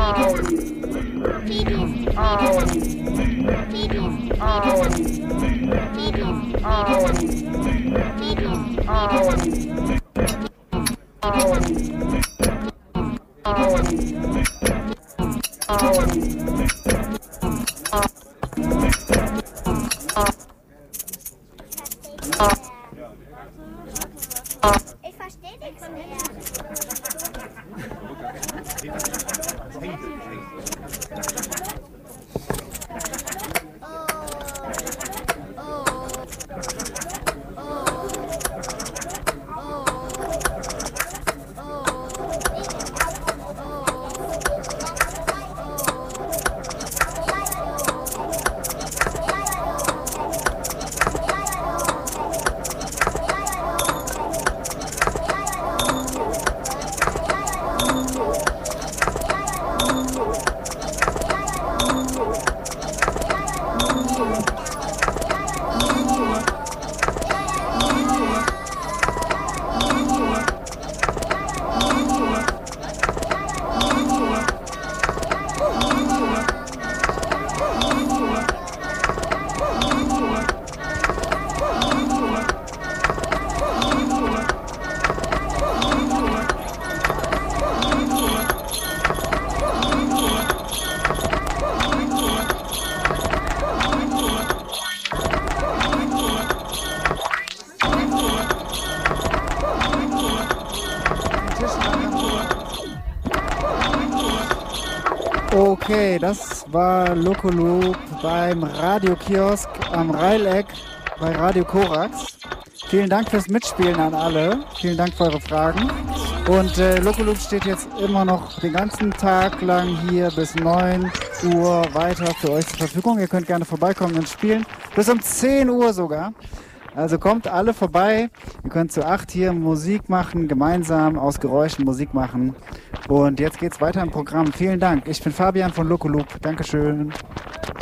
Ich verstehe nichts mehr. Okay, das war Loco Loop beim Radiokiosk am Reileck bei Radio Korax. Vielen Dank fürs Mitspielen an alle. Vielen Dank für eure Fragen. Und Loco Loop steht jetzt immer noch den ganzen Tag lang hier bis 9 Uhr weiter für euch zur Verfügung. Ihr könnt gerne vorbeikommen und spielen. Bis um 10 Uhr sogar. Also kommt alle vorbei. Ihr könnt zu 8 hier Musik machen, gemeinsam aus Geräuschen Musik machen. Und jetzt geht's weiter im Programm. Vielen Dank. Ich bin Fabian von Loco Loop. Dankeschön.